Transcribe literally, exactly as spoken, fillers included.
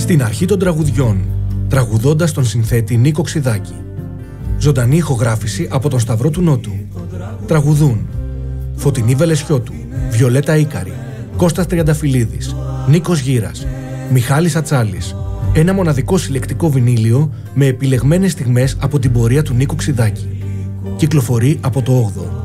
Στην αρχή των τραγουδιών, τραγουδώντας τον συνθέτη Νίκο Ξιδάκη. Ζωντανή ηχογράφηση από τον Σταυρό του Νότου. Τραγουδούν Φωτεινή Βελεσιώτου, Βιολέτα Ίκαρη, Κώστας Τριανταφυλλίδης, Νίκος Γύρας, Μιχάλης Ατσάλης. Ένα μοναδικό συλλεκτικό βινίλιο με επιλεγμένες στιγμές από την πορεία του Νίκου Ξιδάκη. Κυκλοφορεί από το όγδοο.